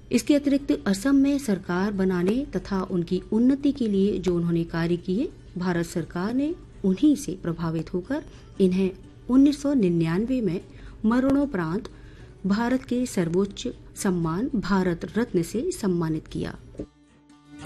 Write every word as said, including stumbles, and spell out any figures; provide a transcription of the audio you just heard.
इसके अतिरिक्त असम में सरकार बनाने तथा उनकी उन्नति के लिए जो उन्होंने कार्य किए, भारत सरकार ने उन्हीं से प्रभावित होकर इन्हें उन्नीस सौ निन्यानवे में मरणोपरांत भारत के सर्वोच्च सम्मान भारत रत्न से सम्मानित किया।